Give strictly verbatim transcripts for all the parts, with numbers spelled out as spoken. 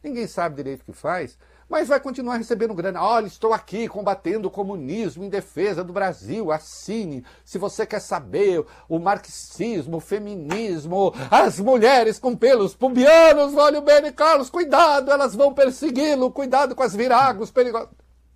ninguém sabe direito o que faz, mas vai continuar recebendo grana. Olha, estou aqui combatendo o comunismo em defesa do Brasil, assine. Se você quer saber o marxismo, o feminismo, as mulheres com pelos pubianos, olha o Beni Carlos, cuidado, elas vão persegui-lo, cuidado com as viragos perigosas.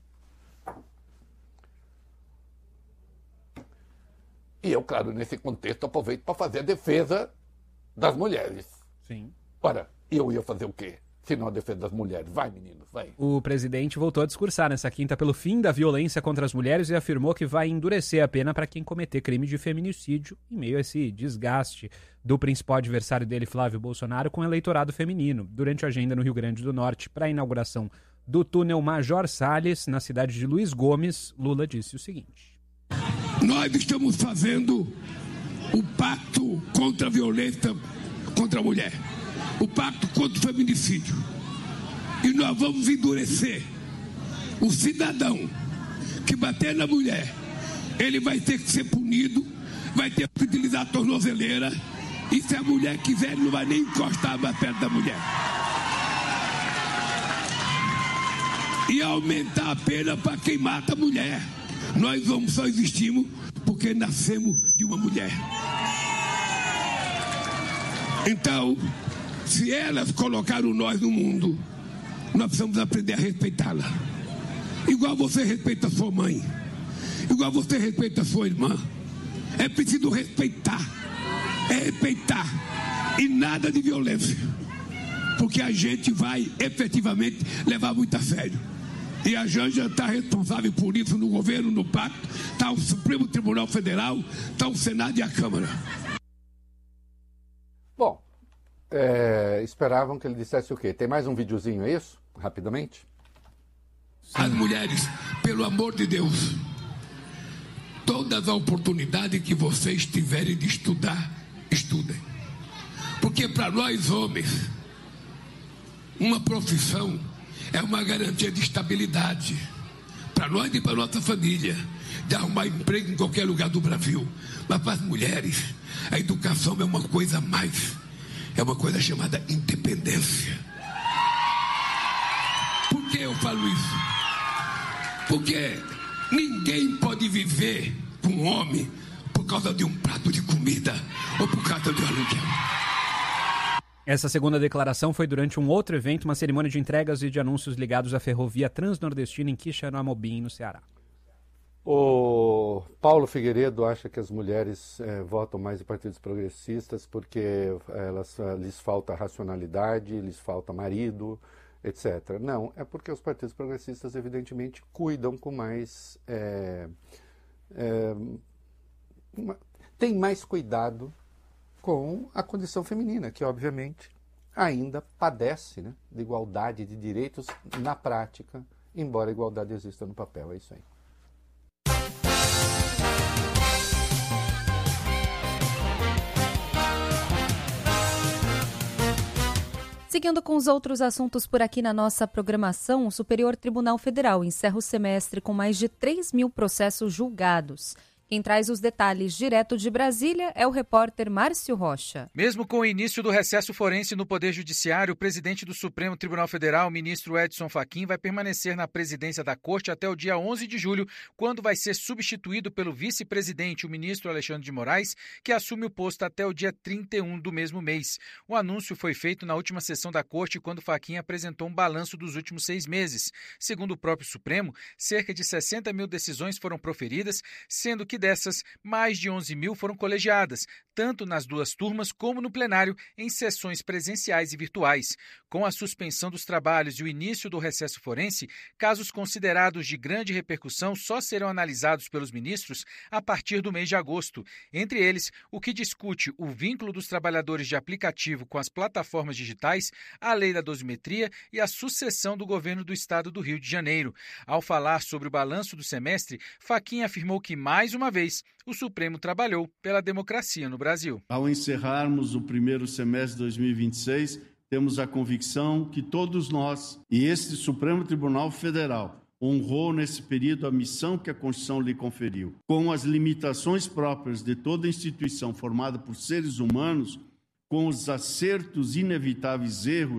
E eu, claro, nesse contexto, aproveito para fazer a defesa das mulheres. Sim. Ora, eu ia fazer o quê? Se não a defesa das mulheres. Vai, meninos, vai. O presidente voltou a discursar nessa quinta pelo fim da violência contra as mulheres e afirmou que vai endurecer a pena para quem cometer crime de feminicídio em meio a esse desgaste do principal adversário dele, Flávio Bolsonaro, com o eleitorado feminino. Durante a agenda no Rio Grande do Norte para a inauguração do túnel Major Salles, na cidade de Luiz Gomes, Lula disse o seguinte: nós estamos fazendo o pacto contra a violência contra a mulher, o pacto contra o feminicídio. E nós vamos endurecer. O cidadão que bater na mulher, ele vai ter que ser punido, vai ter que utilizar a tornozeleira, e se a mulher quiser, ele não vai nem encostar mais perto da mulher. E aumentar a pena para quem mata a mulher. Nós vamos só existimos porque nascemos de uma mulher. Então, se elas colocaram nós no mundo, nós precisamos aprender a respeitá-la. Igual você respeita a sua mãe, igual você respeita a sua irmã. É preciso respeitar, é respeitar, e nada de violência, porque a gente vai efetivamente levar muito a sério. E a Janja está responsável por isso no governo, no pacto, está o Supremo Tribunal Federal, está o Senado e a Câmara. Bom, é, esperavam que ele dissesse o quê? Tem mais um videozinho, é isso? Rapidamente. As mulheres, pelo amor de Deus, todas as oportunidades que vocês tiverem de estudar, estudem. Porque para nós homens, uma profissão é uma garantia de estabilidade para nós e para nossa família, de arrumar emprego em qualquer lugar do Brasil. Mas para as mulheres, a educação é uma coisa a mais, é uma coisa chamada independência. Por que eu falo isso? Porque ninguém pode viver com um homem por causa de um prato de comida ou por causa de um aluguel. Essa segunda declaração foi durante um outro evento, uma cerimônia de entregas e de anúncios ligados à ferrovia transnordestina em Quixeramobim, no Ceará. O Paulo Figueiredo acha que as mulheres eh, votam mais em partidos progressistas porque elas, lhes falta racionalidade, lhes falta marido, etcétera. Não, é porque os partidos progressistas, evidentemente, cuidam com mais... É, é, uma, tem mais cuidado com a condição feminina, que obviamente ainda padece, né, de igualdade de direitos na prática, embora a igualdade exista no papel. É isso aí. Seguindo com os outros assuntos por aqui na nossa programação, o Superior Tribunal Federal encerra o semestre com mais de três mil processos julgados. Quem traz os detalhes direto de Brasília é o repórter Márcio Rocha. Mesmo com o início do recesso forense no Poder Judiciário, o presidente do Supremo Tribunal Federal, ministro Edson Fachin, vai permanecer na presidência da Corte até o dia onze de julho, quando vai ser substituído pelo vice-presidente, o ministro Alexandre de Moraes, que assume o posto até o dia trinta e um do mesmo mês. O anúncio foi feito na última sessão da Corte, quando Fachin apresentou um balanço dos últimos seis meses. Segundo o próprio Supremo, cerca de sessenta mil decisões foram proferidas, sendo que dessas, mais de onze mil foram colegiadas, tanto nas duas turmas como no plenário, em sessões presenciais e virtuais. Com a suspensão dos trabalhos e o início do recesso forense, casos considerados de grande repercussão só serão analisados pelos ministros a partir do mês de agosto. Entre eles, o que discute o vínculo dos trabalhadores de aplicativo com as plataformas digitais, a lei da dosimetria e a sucessão do governo do estado do Rio de Janeiro. Ao falar sobre o balanço do semestre, Fachin afirmou que, mais uma vez, o Supremo trabalhou pela democracia no Brasil. Ao encerrarmos o primeiro semestre de dois mil e vinte e seis, temos a convicção que todos nós e este Supremo Tribunal Federal honrou nesse período a missão que a Constituição lhe conferiu. Com as limitações próprias de toda instituição formada por seres humanos, com os acertos e inevitáveis erros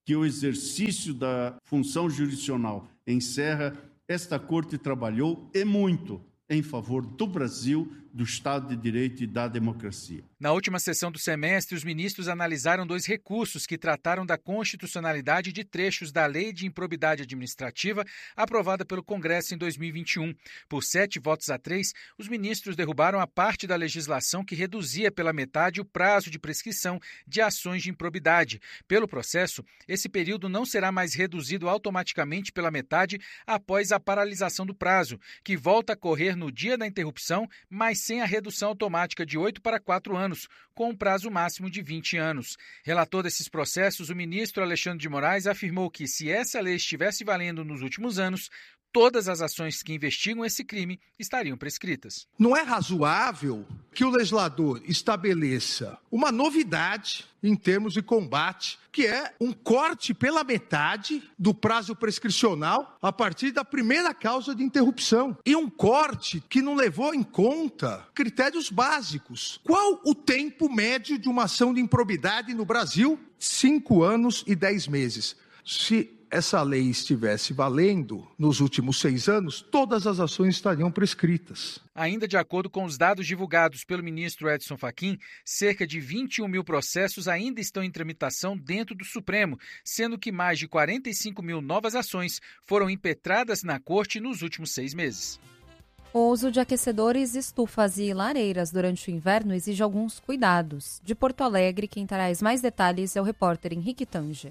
que o exercício da função jurisdicional encerra, esta Corte trabalhou e muito em favor do Brasil, do Estado de Direito e da democracia. Na última sessão do semestre, os ministros analisaram dois recursos que trataram da constitucionalidade de trechos da Lei de Improbidade Administrativa aprovada pelo Congresso em dois mil e vinte e um. Por sete votos a três, os ministros derrubaram a parte da legislação que reduzia pela metade o prazo de prescrição de ações de improbidade. Pelo processo, esse período não será mais reduzido automaticamente pela metade após a paralisação do prazo, que volta a correr no dia da interrupção, mas sem a redução automática de oito para quatro anos, com um prazo máximo de vinte anos. Relator desses processos, o ministro Alexandre de Moraes afirmou que, se essa lei estivesse valendo nos últimos anos, todas as ações que investigam esse crime estariam prescritas. Não é razoável que o legislador estabeleça uma novidade em termos de combate, que é um corte pela metade do prazo prescricional a partir da primeira causa de interrupção. E um corte que não levou em conta critérios básicos. Qual o tempo médio de uma ação de improbidade no Brasil? Cinco anos e dez meses. Se essa lei estivesse valendo nos últimos seis anos, todas as ações estariam prescritas. Ainda de acordo com os dados divulgados pelo ministro Edson Fachin, cerca de vinte e um mil processos ainda estão em tramitação dentro do Supremo, sendo que mais de quarenta e cinco mil novas ações foram impetradas na Corte nos últimos seis meses. O uso de aquecedores, estufas e lareiras durante o inverno exige alguns cuidados. De Porto Alegre, quem traz mais detalhes é o repórter Henrique Tanger.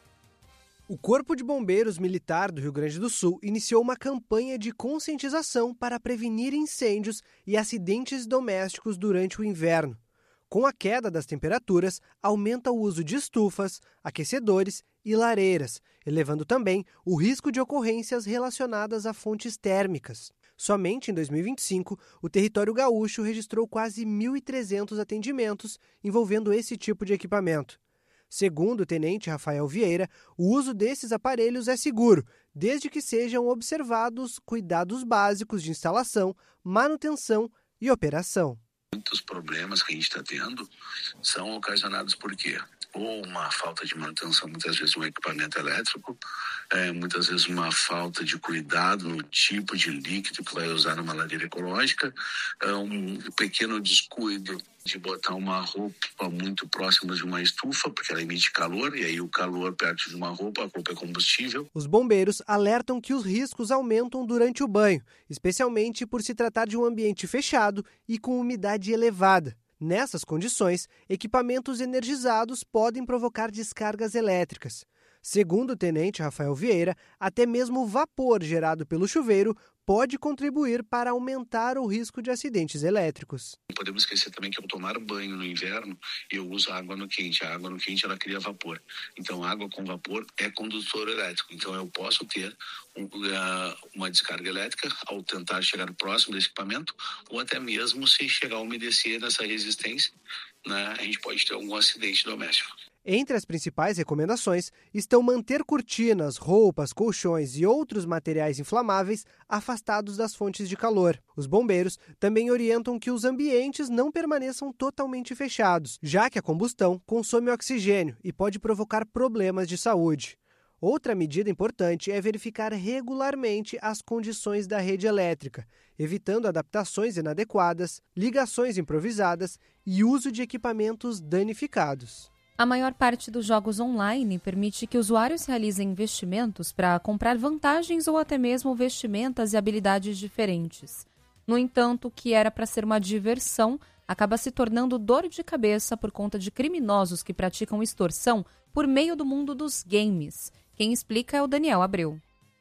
O Corpo de Bombeiros Militar do Rio Grande do Sul iniciou uma campanha de conscientização para prevenir incêndios e acidentes domésticos durante o inverno. Com a queda das temperaturas, aumenta o uso de estufas, aquecedores e lareiras, elevando também o risco de ocorrências relacionadas a fontes térmicas. Somente em dois mil e vinte e cinco, o território gaúcho registrou quase mil e trezentos atendimentos envolvendo esse tipo de equipamento. Segundo o tenente Rafael Vieira, o uso desses aparelhos é seguro, desde que sejam observados cuidados básicos de instalação, manutenção e operação. Muitos problemas que a gente está tendo são ocasionados por quê? Ou uma falta de manutenção, muitas vezes um equipamento elétrico, é, muitas vezes uma falta de cuidado no tipo de líquido que vai usar numa lareira ecológica, é um pequeno descuido de botar uma roupa muito próxima de uma estufa, porque ela emite calor, e aí o calor perto de uma roupa, a roupa é combustível. Os bombeiros alertam que os riscos aumentam durante o banho, especialmente por se tratar de um ambiente fechado e com umidade elevada. Nessas condições, equipamentos energizados podem provocar descargas elétricas. Segundo o tenente Rafael Vieira, até mesmo o vapor gerado pelo chuveiro pode contribuir para aumentar o risco de acidentes elétricos. Não podemos esquecer também que ao tomar banho no inverno, eu uso água no quente. A água no quente ela cria vapor. Então, água com vapor é condutor elétrico. Então, eu posso ter um, uma descarga elétrica ao tentar chegar próximo desse equipamento, ou até mesmo se chegar a umedecer nessa resistência, né, a gente pode ter algum acidente doméstico. Entre as principais recomendações estão manter cortinas, roupas, colchões e outros materiais inflamáveis afastados das fontes de calor. Os bombeiros também orientam que os ambientes não permaneçam totalmente fechados, já que a combustão consome oxigênio e pode provocar problemas de saúde. Outra medida importante é verificar regularmente as condições da rede elétrica, evitando adaptações inadequadas, ligações improvisadas e uso de equipamentos danificados. A maior parte dos jogos online permite que usuários realizem investimentos para comprar vantagens ou até mesmo vestimentas e habilidades diferentes. No entanto, o que era para ser uma diversão acaba se tornando dor de cabeça por conta de criminosos que praticam extorsão por meio do mundo dos games. Quem explica é o Daniel Abreu.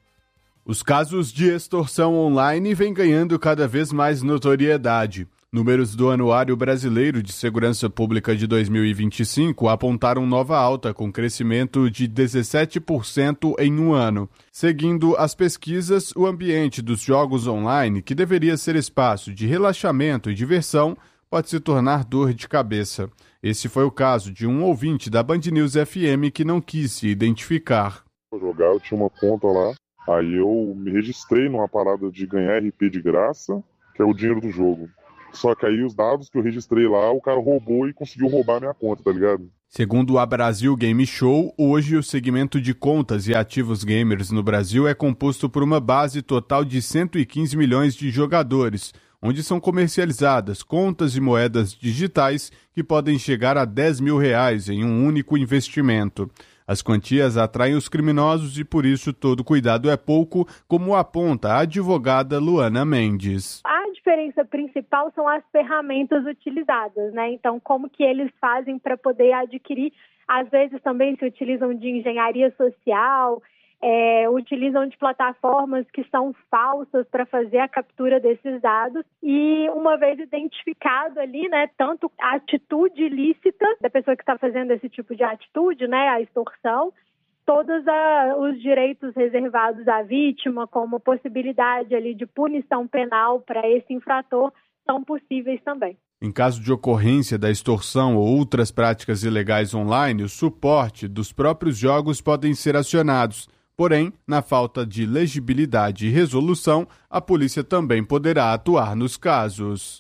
Os casos de extorsão online vêm ganhando cada vez mais notoriedade. Números do Anuário Brasileiro de Segurança Pública de dois mil e vinte e cinco apontaram nova alta, com crescimento de dezessete por cento em um ano. Seguindo as pesquisas, o ambiente dos jogos online, que deveria ser espaço de relaxamento e diversão, pode se tornar dor de cabeça. Esse foi o caso de um ouvinte da Band News F M que não quis se identificar. Vou jogar, eu tinha uma conta lá, aí eu me registrei numa parada de ganhar R P de graça, que é o dinheiro do jogo. Só que aí os dados que eu registrei lá, o cara roubou e conseguiu roubar minha conta, tá ligado? Segundo a Brasil Game Show, hoje o segmento de contas e ativos gamers no Brasil é composto por uma base total de cento e quinze milhões de jogadores, onde são comercializadas contas e moedas digitais que podem chegar a dez mil reais em um único investimento. As quantias atraem os criminosos e por isso todo cuidado é pouco, como aponta a advogada Luana Mendes. A diferença principal são as ferramentas utilizadas, né? Então, como que eles fazem para poder adquirir, às vezes também se utilizam de engenharia social, é, utilizam de plataformas que são falsas para fazer a captura desses dados e uma vez identificado ali, né, tanto a atitude ilícita da pessoa que está fazendo esse tipo de atitude, né, a extorsão, todos a, os direitos reservados à vítima, como possibilidade ali de punição penal para esse infrator, são possíveis também. Em caso de ocorrência da extorsão ou outras práticas ilegais online, o suporte dos próprios jogos podem ser acionados. Porém, na falta de legibilidade e resolução, a polícia também poderá atuar nos casos.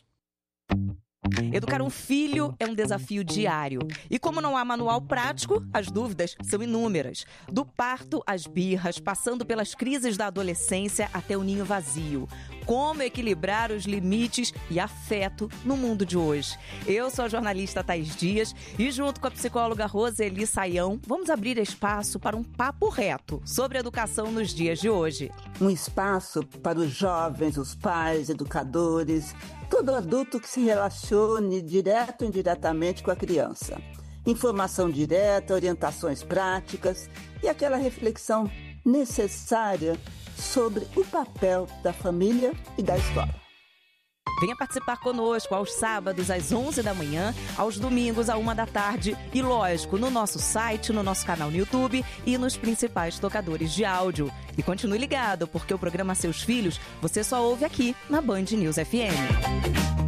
Educar um filho é um desafio diário. E como não há manual prático, as dúvidas são inúmeras. Do parto às birras, passando pelas crises da adolescência até o ninho vazio. Como equilibrar os limites e afeto no mundo de hoje? Eu sou a jornalista Thaís Dias e junto com a psicóloga Roseli Saião, vamos abrir espaço para um papo reto sobre educação nos dias de hoje. Um espaço para os jovens, os pais, educadores, todo adulto que se relacione direto ou indiretamente com a criança. Informação direta, orientações práticas e aquela reflexão necessária sobre o papel da família e da escola. Venha participar conosco aos sábados às onze da manhã, aos domingos à uma da tarde e, lógico, no nosso site, no nosso canal no YouTube e nos principais tocadores de áudio. E continue ligado, porque o programa Seus Filhos você só ouve aqui na Band News F M.